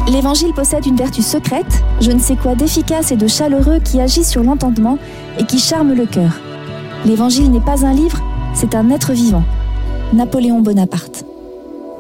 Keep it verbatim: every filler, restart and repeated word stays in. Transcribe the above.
L'Évangile possède une vertu secrète, je ne sais quoi d'efficace et de chaleureux qui agit sur l'entendement et qui charme le cœur. L'Évangile n'est pas un livre, c'est un être vivant. Napoléon Bonaparte.